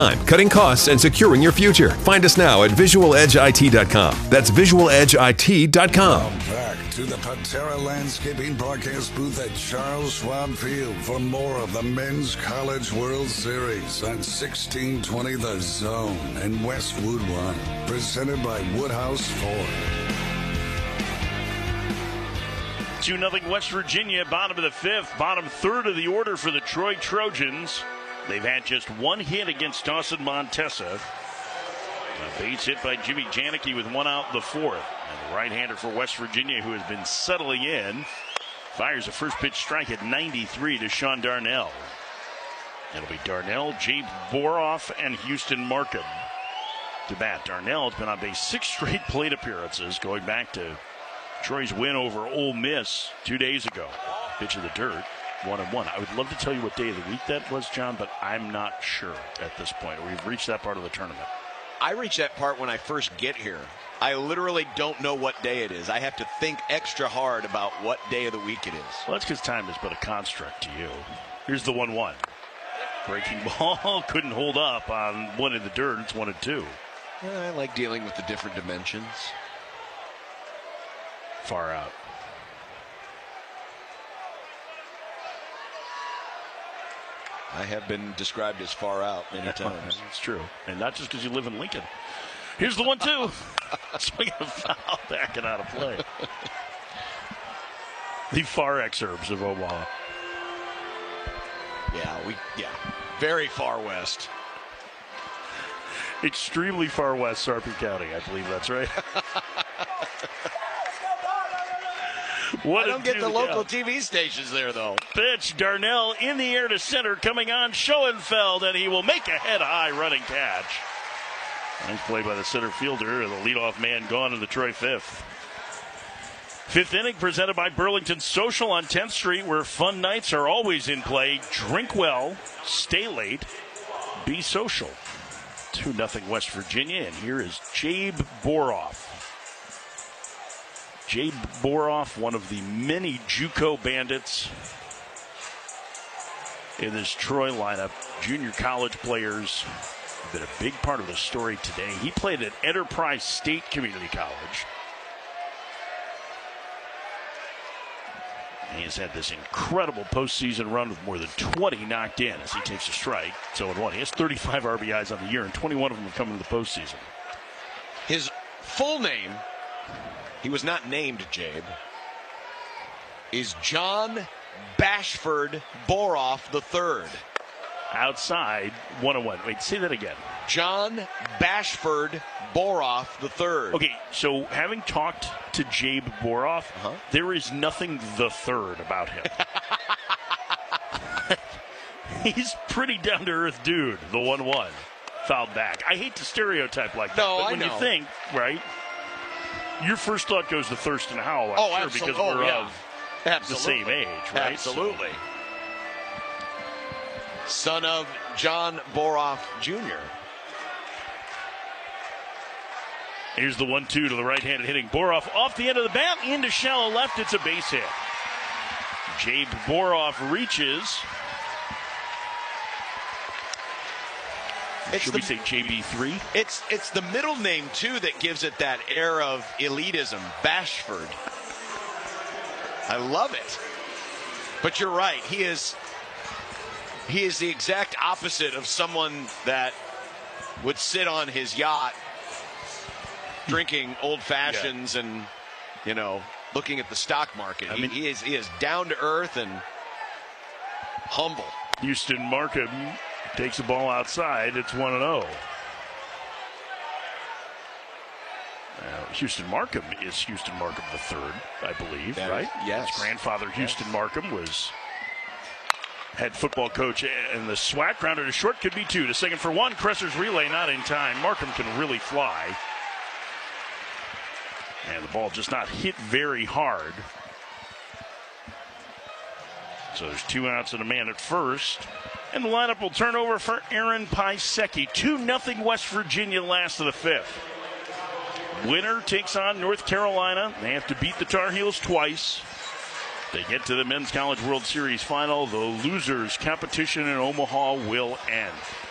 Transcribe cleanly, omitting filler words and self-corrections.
Cutting costs and securing your future. Find us now at visualedgeit.com. That's visualedgeit.com. Back to the Patera Landscaping Broadcast booth at Charles Schwab Field for more of the Men's College World Series on 1620 The Zone and Westwood One. Presented by Woodhouse Ford. 2-0 West Virginia, bottom of the fifth, bottom third of the order for the Troy Trojans. They've had just one hit against Dawson Montesa. A base hit by Jimmy Janicki with one out in the fourth. And the right-hander for West Virginia, who has been settling in, fires a first pitch strike at 93 to Sean Darnell. It'll be Darnell, Jabe Boroff, and Houston Markham to bat. Darnell has been on base 6 straight plate appearances, going back to Troy's win over Ole Miss 2 days ago. Pitch of the dirt. 1-1. I would love to tell you what day of the week that was, John, but I'm not sure at this point. We've reached that part of the tournament. I reach that part when I first get here. I literally don't know what day it is. I have to think extra hard about what day of the week it is. Well, that's because time is but a construct to you. Here's the 1-1. Breaking ball couldn't hold up on one in the dirt. It's 1-2. I like dealing with the different dimensions. Far out. I have been described as far out many times. It's true. And not just because you live in Lincoln. Here's the 1-2. Swinging a foul, backing out of play. The far exurbs of Omaha. Yeah. Very far west. Extremely far west, Sarpy County. I believe that's right. I don't get the local TV stations there, though. Pitch, Darnell in the air to center, coming on Schoenfeld, and he will make a head-high running catch. Nice play by the center fielder, the leadoff man gone in the Troy fifth. Fifth inning presented by Burlington Social on 10th Street, where fun nights are always in play. Drink well, stay late, be social. 2-0 West Virginia, and here is Jabe Boroff. Jabe Boroff, one of the many JUCO bandits in this Troy lineup. Junior college players have been a big part of the story today. He played at Enterprise State Community College. And he has had this incredible postseason run with more than 20 knocked in as he takes a strike. 0-1. He has 35 RBIs on the year, and 21 of them have come into the postseason. His full name, he was not named Jabe, is John Bashford Boroff III. Outside, 1-1. Wait, say that again. John Bashford Boroff III. Okay, so having talked to Jabe Boroff, there is nothing the third about him. He's pretty down-to-earth dude, the 1-1. Fouled back. I hate to stereotype like that, but when you think, right, your first thought goes to Thurston Howell, I'm sure, because we're of the same age, right? Absolutely. Son of John Boroff Jr. Here's the 1-2 to the right-handed hitting Boroff off the end of the bat into shallow left. It's a base hit. Jabe Boroff reaches. Should we say JB3? It's the middle name, too, that gives it that air of elitism. Bashford. I love it. But you're right. He is the exact opposite of someone that would sit on his yacht drinking old fashions and, looking at the stock market. I mean, he is down to earth and humble. Houston Markham takes the ball outside. It's 1-0. Houston Markham is Houston Markham III, I believe, right? Yes. His grandfather, Houston Markham, was head football coach, and the SWAT grounded to short, could be 2. To second for 1. Kresser's relay not in time. Markham can really fly. And the ball just not hit very hard. So there's 2 outs and a man at first. And the lineup will turn over for Aaron Pisecki. 2-0 West Virginia, last of the fifth. Winner takes on North Carolina. They have to beat the Tar Heels twice. They get to the Men's College World Series final. The losers' competition in Omaha will end.